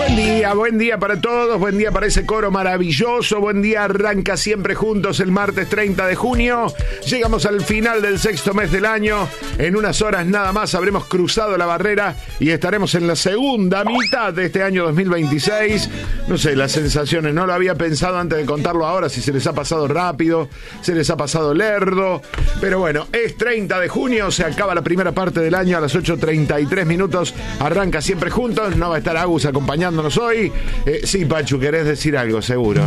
Buen día para todos, buen día para ese coro maravilloso, buen día, arranca siempre juntos el martes 30 de junio, llegamos al final del sexto mes del año, en unas horas nada más habremos cruzado la barrera y estaremos en la segunda mitad de este año 2026, no sé, las sensaciones, no lo había pensado antes de contarlo ahora, si se les ha pasado rápido, se les ha pasado lerdo, pero bueno, es 30 de junio, se acaba la primera parte del año a las 8:33 minutos, arranca siempre juntos, no va a estar Agus acompañándonos hoy. Sí, Pachu, querés decir algo, seguro.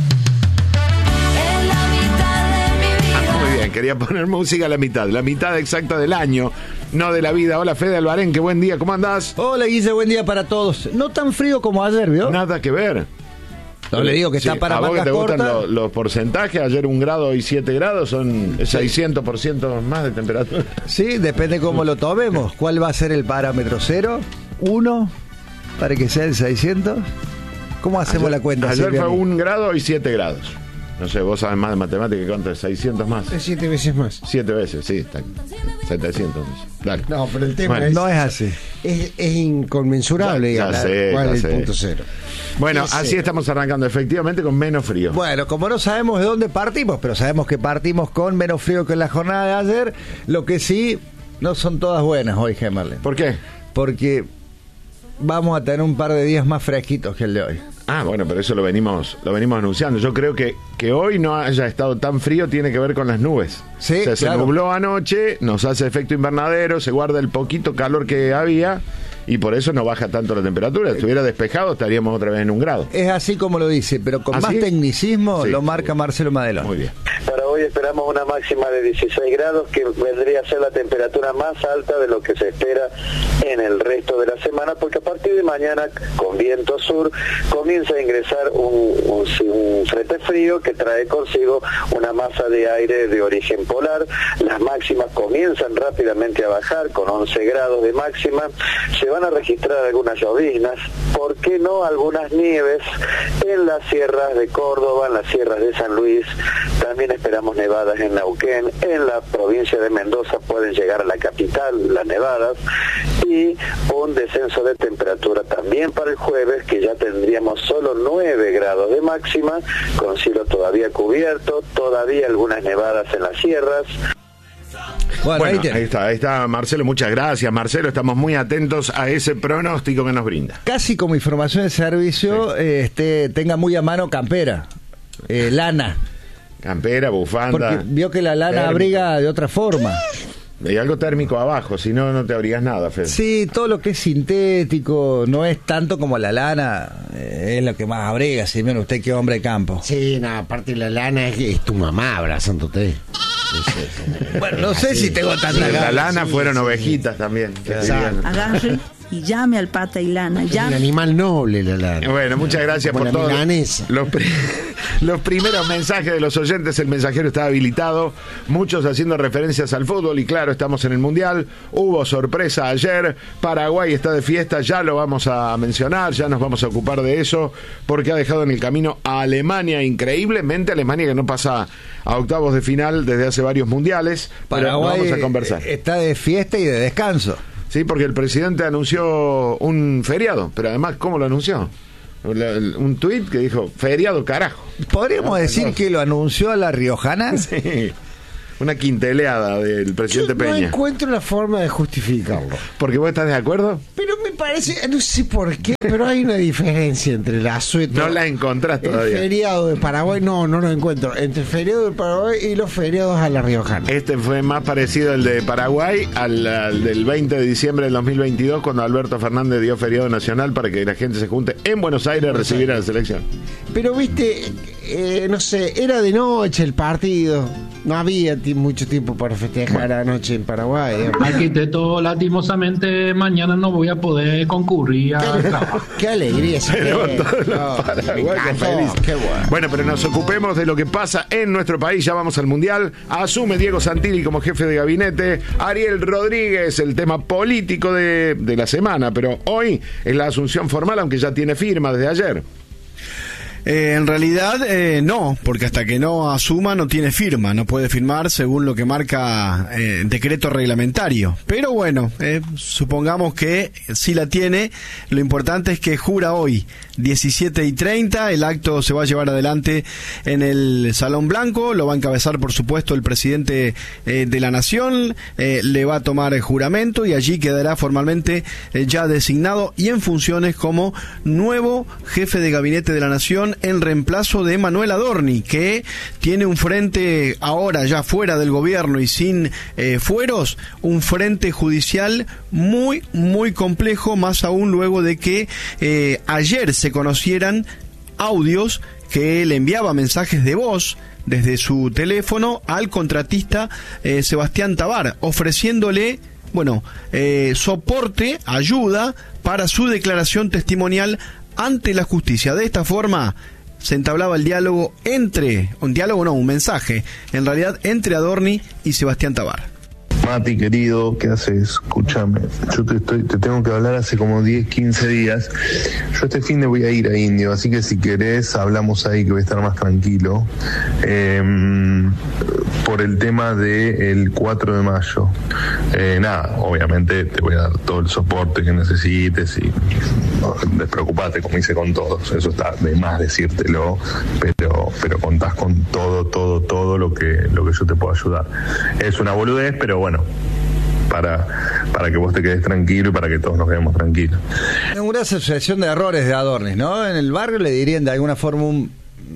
Muy bien, quería poner música a la mitad exacta del año, no de la vida. Hola, Fede Albarén, qué buen día, ¿cómo andás? Hola, Guille, buen día para todos. No tan frío como ayer, ¿vio? Nada que ver. No le digo que está para mangas cortas. ¿A vos que te gustan los porcentajes? Ayer 1 grado y 7 grados son 600% más de temperatura. Sí, depende cómo lo tomemos. ¿Cuál va a ser el parámetro? ¿0? ¿1? ¿Para que sea el 600? ¿Cómo hacemos la cuenta? Ayer fue 1 grado y 7 grados. No sé, vos sabés más de matemática que cuánto es, 600 más. Es 7 veces más. 7 veces, sí, está 700. Dale. No, pero el tema no es así. Es inconmensurable. Ya sé, ¿cuál es ya el sé. punto cero? Bueno, Es así cero. estamos arrancando, efectivamente, con menos frío. Bueno, como no sabemos de dónde partimos, pero sabemos que partimos con menos frío que en la jornada de ayer, lo que sí, no son todas buenas hoy, Gemerle. ¿Por qué? Porque vamos a tener un par de días más fresquitos que el de hoy. Ah, bueno, pero eso lo venimos anunciando. Yo creo que hoy no haya estado tan frío tiene que ver con las nubes. Sí, o sea, claro. Se nubló anoche, nos hace efecto invernadero, se guarda el poquito calor que había y por eso no baja tanto la temperatura. Si estuviera despejado estaríamos otra vez en 1 grado. Es así como lo dice, pero con ¿Ah, más sí? tecnicismo Sí, lo marca sí. Marcelo Madelón. Muy bien. Para hoy esperamos una máxima de 16 grados, que vendría a ser la temperatura más alta de lo que se espera en el resto de la semana, porque a partir de mañana, con viento sur, comienza a ingresar un frente frío que trae consigo una masa de aire de origen polar. Las máximas comienzan rápidamente a bajar, con 11 grados de máxima. Se van a registrar algunas lloviznas, ¿por qué no algunas nieves en las sierras de Córdoba, en las sierras de San Luis? También esperamos nevadas en Neuquén, en la provincia de Mendoza pueden llegar a la capital las nevadas, y un descenso de temperatura también para el jueves, que ya tendríamos solo 9 grados de máxima, con cielo todavía cubierto, todavía algunas nevadas en las sierras. Bueno, Bueno, ahí ahí está Marcelo, muchas gracias Marcelo, estamos muy atentos a ese pronóstico que nos brinda. casi como información de servicio, tenga muy a mano campera, lana, Campera, bufanda. porque vio que la lana térmico. abriga de otra forma. Hay algo térmico abajo, si no, no te abrigas nada, Fede. Sí, todo lo que es sintético no es tanto como la lana, es lo que más abriga, si menos usted que hombre de campo. Sí, no, aparte la lana es tu mamá abrazándote. Bueno, no sé si tengo tanta La gana. lana sí, fueron sí. ovejitas también. que Exacto. vivían. Agarre y llame al Pata y Lana. Es un Llame. animal noble la lana. Bueno, muchas gracias Como por la todo. milanesa. Los primeros mensajes de los oyentes, el mensajero está habilitado, muchos haciendo referencias al fútbol y claro, estamos en el Mundial, hubo sorpresa ayer, Paraguay está de fiesta, ya lo vamos a mencionar, ya nos vamos a ocupar de eso, porque ha dejado en el camino a Alemania, increíblemente Alemania que no pasa a octavos de final desde hace varios mundiales, pero Paraguay vamos a conversar. está de fiesta y de descanso. Sí, porque el presidente anunció un feriado, pero además, ¿cómo lo anunció? Un tuit que dijo, feriado carajo. ¿Podríamos decir que lo anunció a la riojana? Sí, una quinteleada del presidente Yo no Peña. encuentro una forma de justificarlo. ¿Porque vos estás de acuerdo? Pero me parece, no sé por qué, pero hay una diferencia entre el asueto. No la encontrás El todavía. feriado de Paraguay, no lo encuentro. Entre el feriado de Paraguay y los feriados a la riojana. Este fue más parecido al de Paraguay, al del 20 de diciembre del 2022, cuando Alberto Fernández dio feriado nacional para que la gente se junte en Buenos Aires a recibir a la selección. Pero viste, no sé, era de noche el partido. No había mucho tiempo para festejar anoche en Paraguay. Arquitecto, lastimosamente mañana no voy a poder concurrir al trabajo. Qué alegría. Tenemos todos los paraguayos felices. Qué bueno. Bueno, pero nos ocupemos de lo que pasa en nuestro país. Ya vamos al Mundial. Asume Diego Santilli como jefe de gabinete. Ariel Rodríguez, el tema político de la semana. Pero hoy es la asunción formal, aunque ya tiene firma desde ayer. En realidad no, porque hasta que no asuma no tiene firma, no puede firmar según lo que marca decreto reglamentario. Pero bueno, supongamos que sí la tiene. Lo importante es que jura hoy, 17:30, el acto se va a llevar adelante en el Salón Blanco, lo va a encabezar por supuesto el presidente de la Nación, le va a tomar juramento y allí quedará formalmente ya designado y en funciones como nuevo jefe de gabinete de la Nación, en reemplazo de Manuel Adorni, que tiene un frente ahora ya fuera del gobierno y sin fueros, un frente judicial muy, muy complejo, más aún luego de que ayer se conocieran audios que le enviaba mensajes de voz desde su teléfono al contratista Sebastián Tabar, ofreciéndole soporte, ayuda para su declaración testimonial ante la justicia. De esta forma se entablaba el diálogo un mensaje, en realidad, entre Adorni y Sebastián Tabar. Mati, querido, ¿qué haces? Escúchame, yo te tengo que hablar hace como 10, 15 días. Yo este fin de voy a ir a Indio, así que si querés hablamos ahí, que voy a estar más tranquilo. Por el tema del 4 de mayo. Obviamente te voy a dar todo el soporte que necesites y no, despreocupate, como hice con todos. Eso está de más decírtelo, pero contás con todo lo que yo te puedo ayudar. Es una boludez, pero bueno, para que vos te quedes tranquilo y para que todos nos quedemos tranquilos. Una asociación de errores de Adorni, ¿no? En el barrio le dirían de alguna forma un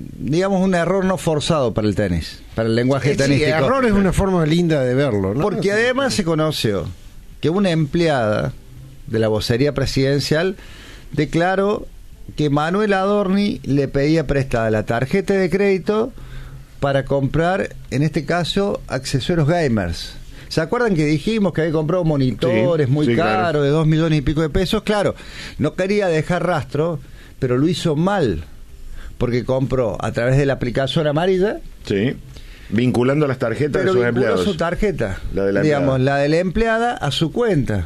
error no forzado para el tenis, para el lenguaje tenístico. Sí, error es una forma linda de verlo, ¿no? Porque además se conoció que una empleada de la vocería presidencial declaró que Manuel Adorni le pedía prestada la tarjeta de crédito para comprar, en este caso, accesorios gamers. ¿Se acuerdan que dijimos que había comprado monitores muy caros, claro, de 2 millones y pico de pesos? Claro, no quería dejar rastro, pero lo hizo mal, porque compró a través de la aplicación amarilla. Sí, vinculando las tarjetas de sus empleados. Su tarjeta, la de la empleada a su cuenta.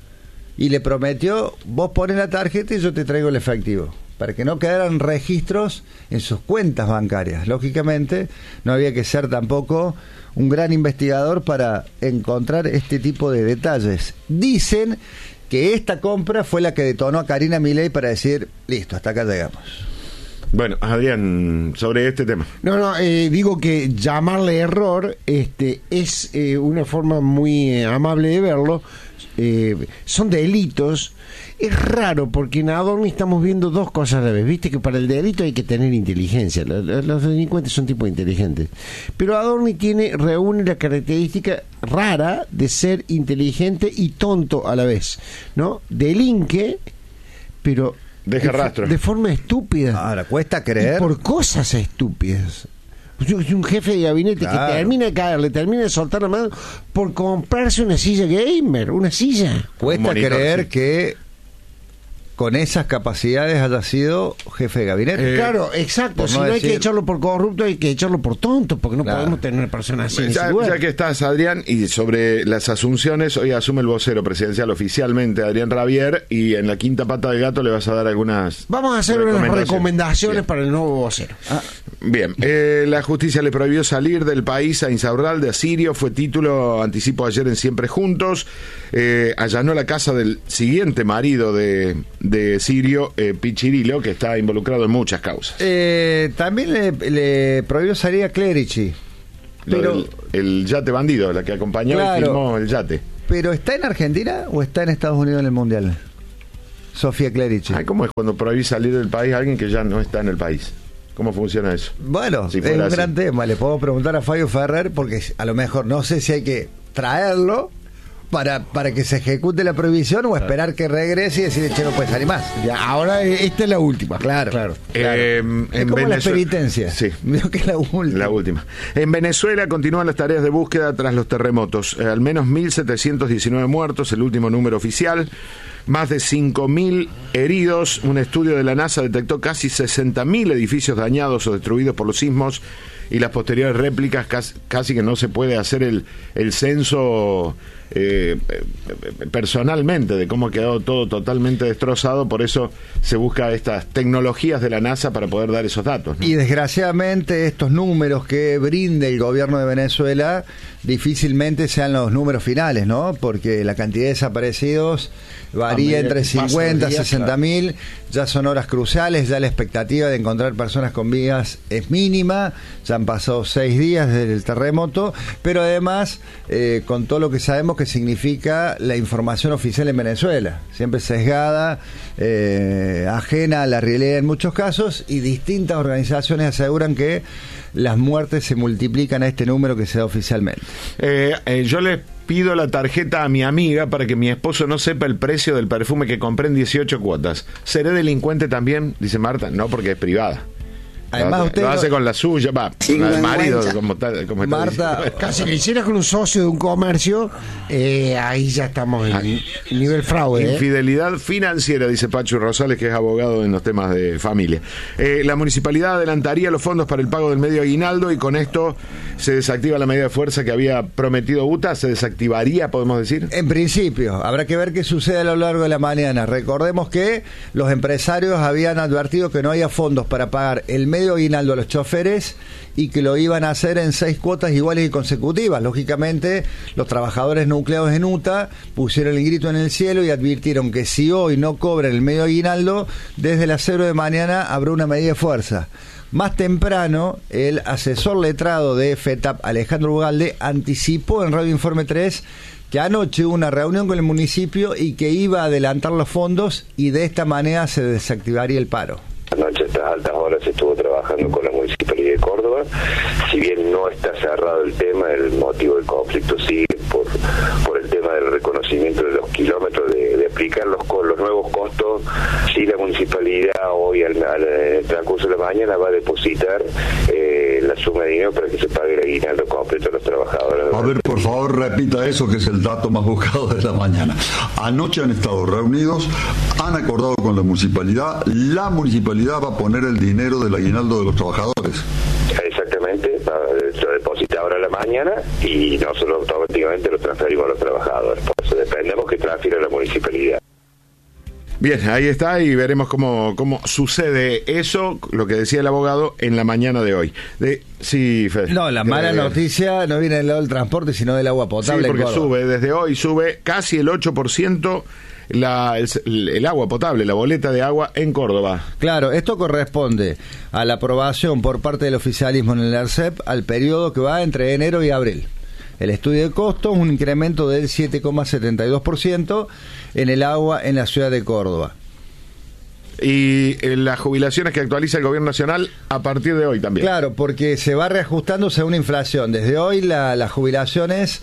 Y le prometió, vos pones la tarjeta y yo te traigo el efectivo, para que no quedaran registros en sus cuentas bancarias. Lógicamente, no había que ser tampoco un gran investigador para encontrar este tipo de detalles. Dicen que esta compra fue la que detonó a Karina Milei para decir, listo, hasta acá llegamos. Bueno, Adrián, sobre este tema. Digo que llamarle error es una forma muy amable de verlo. Son delitos. Es raro porque en Adorni estamos viendo dos cosas a la vez. Viste que para el delito hay que tener inteligencia. Los delincuentes son tipos inteligentes. Pero Adorni reúne la característica rara de ser inteligente y tonto a la vez, ¿no? Delinque, pero deja rastro de forma estúpida. Ahora cuesta creer. Y por cosas estúpidas. Un jefe de gabinete que termina de caer, le termina de soltar la mano por comprarse una silla gamer, una silla. Cuesta creer que con esas capacidades haya sido jefe de gabinete. Claro, exacto. Si no hay que echarlo por corrupto, hay que echarlo por tonto, porque no podemos tener personas así. Ya que estás, Adrián, y sobre las asunciones, hoy asume el vocero presidencial oficialmente, Adrián Rabier, y en la quinta pata del gato le vas a dar algunas... Vamos a hacer unas recomendaciones para el nuevo vocero. Bien, la justicia le prohibió salir del país a Insaurralde, a Sirio, fue título, anticipo ayer en Siempre Juntos, allanó la casa del siguiente marido de Sirio, Pichirilo, que está involucrado en muchas causas. También le prohibió salir a Clerici. Pero el yate bandido, la que acompañó y filmó el yate. ¿Pero está en Argentina o está en Estados Unidos en el Mundial? Sofía Clerici. ¿Cómo es cuando prohibís salir del país a alguien que ya no está en el país? ¿Cómo funciona eso? Bueno, es un gran tema. Le puedo preguntar a Fabio Ferrer, porque a lo mejor no sé si hay que traerlo para que se ejecute la prohibición o esperar que regrese y decir, che, no puede salir más. Ya, ahora esta es la última. Claro. Es como la penitencia. Sí. Creo que es la última. La última. En Venezuela continúan las tareas de búsqueda tras los terremotos. Al menos 1.719 muertos, el último número oficial. Más de 5.000 heridos. Un estudio de la NASA detectó casi 60.000 edificios dañados o destruidos por los sismos y las posteriores réplicas. Casi que no se puede hacer el censo personalmente de cómo ha quedado todo totalmente destrozado. Por eso se busca estas tecnologías de la NASA para poder dar esos datos, ¿no? Y desgraciadamente estos números que brinde el gobierno de Venezuela difícilmente sean los números finales, ¿no? Porque la cantidad de desaparecidos varía entre 50 y 60 mil. Ya son horas cruciales, ya la expectativa de encontrar personas con vidas es mínima. Ya han pasado 6 días desde el terremoto, pero además con todo lo que sabemos que significa la información oficial en Venezuela, siempre sesgada, ajena a la realidad en muchos casos, y distintas organizaciones aseguran que las muertes se multiplican a este número que se da oficialmente. Yo les pido la tarjeta a mi amiga para que mi esposo no sepa el precio del perfume que compré en 18 cuotas. ¿Seré delincuente también? Dice Marta. No, porque es privada. Además, usted lo hace con la suya, va, con el marido, como Marta, casi que hiciera con un socio de un comercio, ahí ya estamos en nivel fraude. Infidelidad financiera, dice Pachu Rosales, que es abogado en los temas de familia. La municipalidad adelantaría los fondos para el pago del medio aguinaldo y con esto se desactiva la medida de fuerza que había prometido UTA. ¿Se desactivaría, podemos decir? En principio, habrá que ver qué sucede a lo largo de la mañana. Recordemos que los empresarios habían advertido que no había fondos para pagar el medio aguinaldo a los choferes y que lo iban a hacer en 6 cuotas iguales y consecutivas. Lógicamente, los trabajadores nucleados en UTA pusieron el grito en el cielo y advirtieron que si hoy no cobran el medio aguinaldo, desde las 0 de mañana habrá una medida de fuerza. Más temprano, el asesor letrado de FETAP, Alejandro Ugalde, anticipó en Radio Informe 3 que anoche hubo una reunión con el municipio y que iba a adelantar los fondos y de esta manera se desactivaría el paro. Anoche a estas altas horas se estuvo trabajando con la Municipalidad de Córdoba. Si bien no está cerrado el tema, el motivo del conflicto sigue por el tema del reconocimiento de los kilómetros, de aplicar los nuevos costos. Si la Municipalidad hoy al transcurso de la mañana va a depositar la suma de dinero para que se pague el aguinaldo completo a los trabajadores. A ver, por favor, repita eso, que es el dato más buscado de la mañana. Anoche han estado reunidos, han acordado con la Municipalidad va a poner el dinero del aguinaldo de los trabajadores. Exactamente, lo deposita ahora a la mañana y nosotros automáticamente lo transferimos a los trabajadores. Por eso dependemos que transfiera la municipalidad. Bien, ahí está y veremos cómo sucede eso, lo que decía el abogado en la mañana de hoy. Sí, Fede. No, la mala noticia no viene del lado del transporte, sino del agua potable. Sí, porque desde hoy sube casi el 8% el agua potable, la boleta de agua en Córdoba. Claro, esto corresponde a la aprobación por parte del oficialismo en el ERCEP al periodo que va entre enero y abril. El estudio de costos, un incremento del 7,72% en el agua en la ciudad de Córdoba. Y las jubilaciones que actualiza el gobierno nacional a partir de hoy también. Claro, porque se va reajustando según inflación. Desde hoy la jubilación es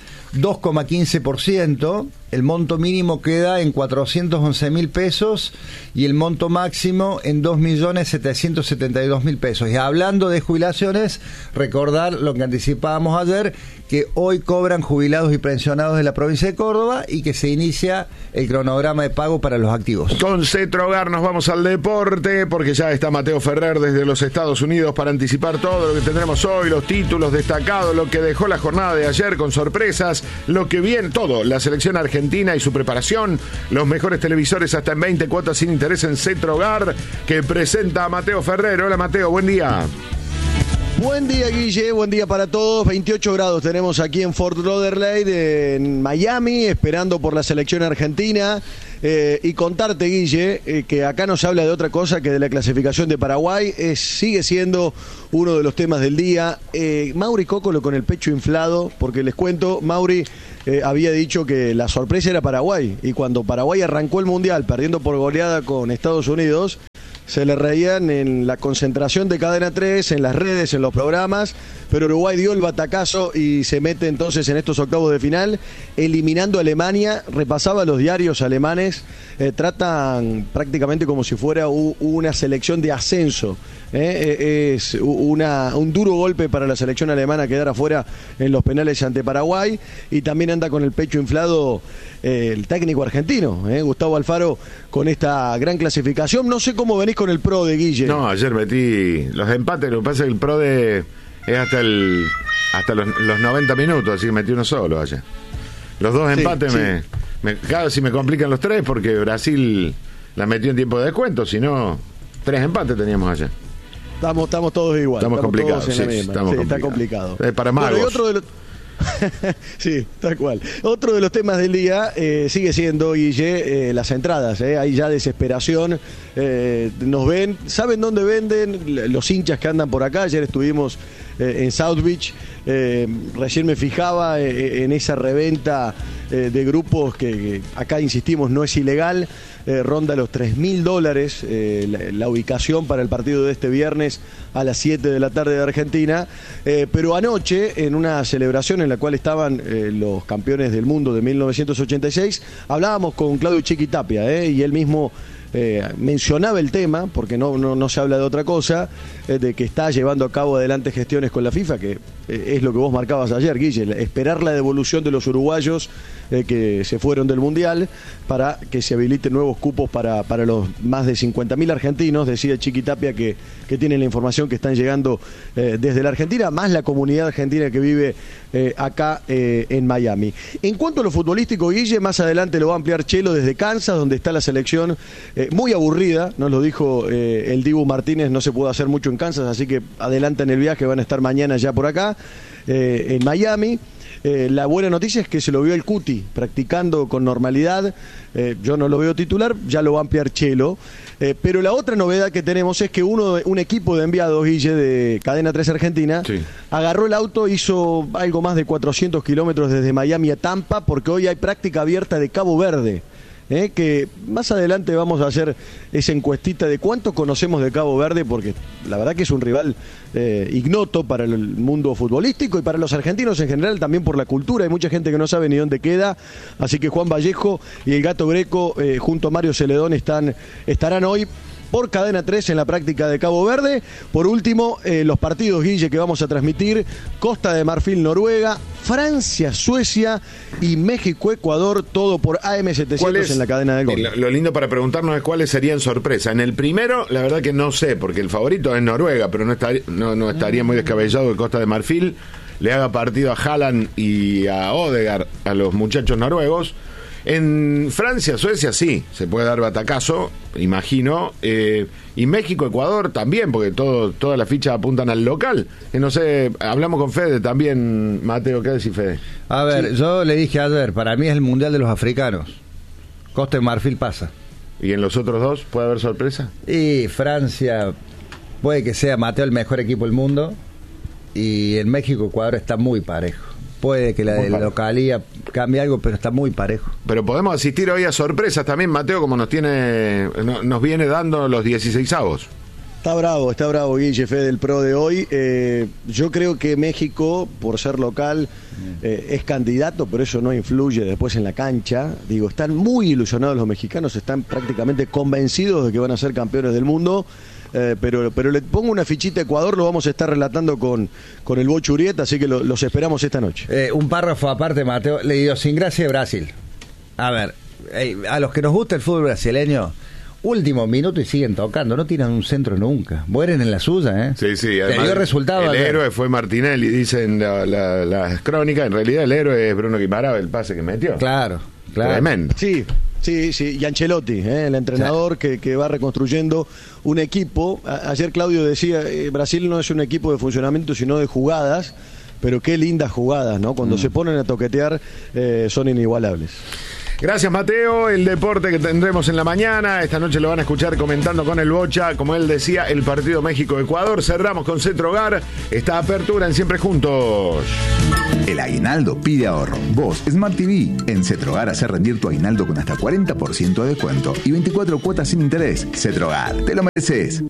2,15%, el monto mínimo queda en 411.000 pesos y el monto máximo en 2.772.000 pesos. Y hablando de jubilaciones, recordar lo que anticipábamos ayer, que hoy cobran jubilados y pensionados de la provincia de Córdoba y que se inicia el cronograma de pago para los activos. Con Cetrogar nos vamos al deporte, porque ya está Mateo Ferrer desde los Estados Unidos para anticipar todo lo que tendremos hoy, los títulos destacados, lo que dejó la jornada de ayer con sorpresas, lo que viene, todo, la selección argentina y su preparación, los mejores televisores hasta en 20 cuotas sin interés en Cetrogar, que presenta a Mateo Ferrer. Hola Mateo, buen día. Buen día, Guille, buen día para todos. 28 grados tenemos aquí en Fort Lauderdale, en Miami, esperando por la selección argentina. Y contarte, Guille, que acá no se habla de otra cosa que de la clasificación de Paraguay. Sigue siendo uno de los temas del día. Mauri Cócolo con el pecho inflado, porque les cuento, Mauri había dicho que la sorpresa era Paraguay. Y cuando Paraguay arrancó el Mundial perdiendo por goleada con Estados Unidos, se le reían en la concentración de Cadena 3, en las redes, en los programas, pero Uruguay dio el batacazo y se mete entonces en estos octavos de final, eliminando a Alemania. Repasaba los diarios alemanes, tratan prácticamente como si fuera una selección de ascenso. Es un duro golpe para la selección alemana quedar afuera en los penales ante Paraguay, y también anda con el pecho inflado el técnico argentino, Gustavo Alfaro, con esta gran clasificación. No sé cómo venís con el PRO de Guille. No, ayer metí los empates, lo que pasa es que el PRO es hasta los 90 minutos, así que metí uno solo ayer. Los dos empates cada vez me complican los tres porque Brasil la metió en tiempo de descuento, si no, 3 empates teníamos ayer. Estamos todos igual. Estamos complicados. Todos en la misma. Está complicado. Para magos. Bueno, y otro de los... sí, tal cual. Otro de los temas del día sigue siendo, Guille, las entradas. Hay ya desesperación. Nos ven, ¿saben dónde venden? Los hinchas que andan por acá. Ayer estuvimos en South Beach. Recién me fijaba en esa reventa de grupos que acá insistimos no es ilegal. Ronda los $3.000 la ubicación para el partido de este viernes a las 7 de la tarde de Argentina. Pero anoche, en una celebración en la cual estaban los campeones del mundo de 1986, hablábamos con Claudio Chiqui Tapia, y él mismo mencionaba el tema, porque no se habla de otra cosa, de que está llevando a cabo adelante gestiones con la FIFA, que es lo que vos marcabas ayer, Guille, esperar la devolución de los uruguayos que se fueron del Mundial para que se habiliten nuevos cupos para los más de 50.000 argentinos. Decía Chiqui Tapia que tienen la información que están llegando desde la Argentina, más la comunidad argentina que vive acá en Miami. En cuanto a lo futbolístico, Guille, más adelante lo va a ampliar Chelo desde Kansas, donde está la selección muy aburrida, nos lo dijo el Dibu Martínez, no se pudo hacer mucho en Kansas, así que adelantan el viaje, van a estar mañana ya por acá, en Miami. La buena noticia es que se lo vio el Cuti practicando con normalidad. Yo no lo veo titular, ya lo va a ampliar Chelo. Pero la otra novedad que tenemos es que un equipo de enviados, Guille, de Cadena 3 Argentina, agarró el auto, hizo algo más de 400 kilómetros desde Miami a Tampa, porque hoy hay práctica abierta de Cabo Verde. Que más adelante vamos a hacer esa encuestita de cuánto conocemos de Cabo Verde, porque la verdad que es un rival ignoto para el mundo futbolístico y para los argentinos en general, también por la cultura. Hay mucha gente que no sabe ni dónde queda, así que Juan Vallejo y el Gato Greco junto a Mario Celedón estarán hoy por Cadena 3 en la práctica de Cabo Verde. Por último, los partidos, Guille, que vamos a transmitir: Costa de Marfil, Noruega, Francia, Suecia y México, Ecuador, todo por AM700 en la cadena del gol. Lo lindo para preguntarnos es cuáles serían sorpresas. En el primero, la verdad que no sé, porque el favorito es Noruega, pero no estaría muy descabellado que Costa de Marfil le haga partido a Haaland y a Odegaard, a los muchachos noruegos. En Francia, Suecia sí, se puede dar batacazo, imagino, y México, Ecuador también, porque todas las fichas apuntan al local. No sé, hablamos con Fede también, Mateo, ¿qué decís, Fede? A ver, yo le dije ayer, para mí es el Mundial de los Africanos. Costa de Marfil pasa. ¿Y en los otros dos puede haber sorpresa? Y Francia puede que sea, Mateo, el mejor equipo del mundo, y en México, Ecuador está muy parejo. Puede que la de la localía cambie algo, pero está muy parejo. Pero podemos asistir hoy a sorpresas también, Mateo, como nos viene dando los 16avos. Está bravo Guille, Fede, del Pro de hoy. Yo creo que México, por ser local, es candidato, pero eso no influye después en la cancha. Digo, están muy ilusionados los mexicanos, están prácticamente convencidos de que van a ser campeones del mundo. Pero le pongo una fichita a Ecuador, lo vamos a estar relatando con el Bocho Urieta, así que los esperamos esta noche. Un párrafo aparte, Mateo, le digo, sin gracia de Brasil. A ver, a los que nos gusta el fútbol brasileño, último minuto y siguen tocando, no tiran un centro nunca, mueren en la suya, Sí, además, dio resultado. El héroe fue Martinelli, dicen las crónicas, en realidad el héroe es Bruno Guimaraes, el pase que metió. Claro. Tremendo. Sí, y Ancelotti, el entrenador que va reconstruyendo un equipo. Ayer Claudio decía, Brasil no es un equipo de funcionamiento, sino de jugadas, pero qué lindas jugadas, ¿no? Cuando se ponen a toquetear, son inigualables. Gracias, Mateo. El deporte que tendremos en la mañana, esta noche lo van a escuchar comentando con el Bocha, como él decía, el partido México-Ecuador. Cerramos con Centro Hogar, esta apertura en Siempre Juntos. El aguinaldo pide ahorro. Vos, Smart TV, en Cetrogar hacer rendir tu aguinaldo con hasta 40% de descuento y 24 cuotas sin interés. Cetrogar, te lo mereces.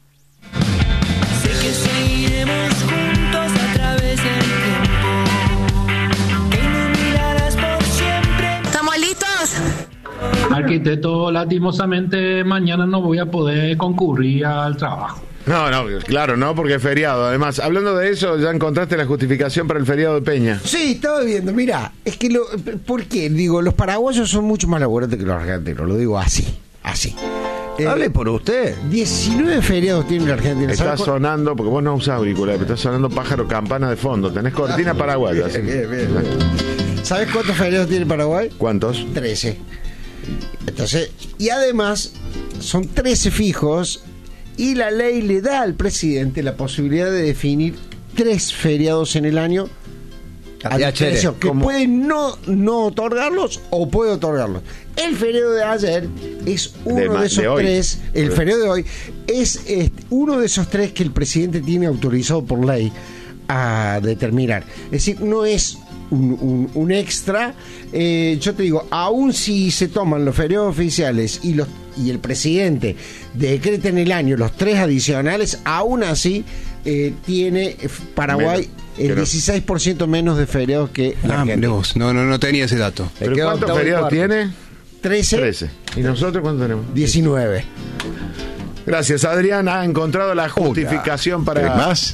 Arquitecto, lastimosamente mañana no voy a poder concurrir al trabajo. No, claro, no, porque es feriado. Además, hablando de eso, ¿ya encontraste la justificación para el feriado de Peña? Sí, estaba viendo, mira, es que ¿por qué? Digo, los paraguayos son mucho más laburantes que los argentinos, lo digo así. Hable por usted. 19 feriados tiene la Argentina. Está sonando, porque vos no usás auriculares, está sonando pájaro campana de fondo. Tenés cortina paraguaya. Bien. ¿Sabes cuántos feriados tiene Paraguay? ¿Cuántos? 13. Entonces, y además son 13 fijos y la ley le da al presidente la posibilidad de definir 3 feriados en el año a discreción, que puede no otorgarlos o puede otorgarlos. El feriado de ayer es uno de esos 3, el feriado de hoy es uno de esos 3 que el presidente tiene autorizado por ley a determinar. Es decir, no es un extra. Yo te digo, aún si se toman los feriados oficiales y el presidente decreta en el año los 3 adicionales, aún así tiene Paraguay el 16% menos de feriados que la Argentina. No tenía ese dato. ¿Pero cuántos feriados tiene? 13. ¿Y nosotros cuántos tenemos? 19. Gracias, Adrián. Ha encontrado la justificación para... más?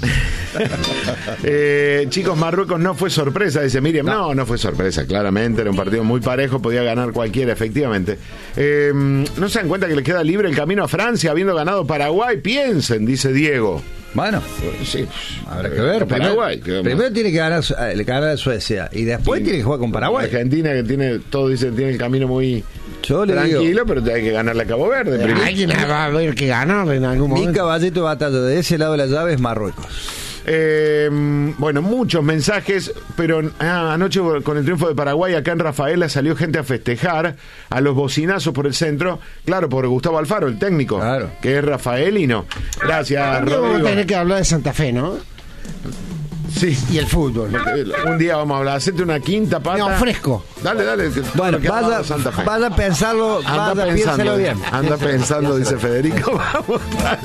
Chicos, Marruecos no fue sorpresa, dice Miriam. No fue sorpresa, claramente. Era un partido muy parejo, podía ganar cualquiera, efectivamente. ¿No se dan cuenta que le queda libre el camino a Francia, habiendo ganado Paraguay? Piensen, dice Diego. Bueno, sí, habrá que ver. Primero tiene que ganar a Suecia y después tiene que jugar con Paraguay. Argentina, que tiene, todos dicen, tiene el camino muy tranquilo, pero hay que ganarle a Cabo Verde. Alguien va a haber que ganar en algún momento. Mi caballito de batalla de ese lado de la llave es Marruecos. Bueno, muchos mensajes, pero anoche con el triunfo de Paraguay acá en Rafaela salió gente a festejar a los bocinazos por el centro, claro, por Gustavo Alfaro, el técnico, claro, que es rafaelino. Gracias, Rodrigo. Vamos a tener que hablar de Santa Fe, ¿no? Sí. Y el fútbol. Un día vamos a hablar, hacete una quinta pata. No, fresco. Dale. Bueno, vaya a pensarlo, piénselo bien. Anda pensando, dice Federico. Vamos.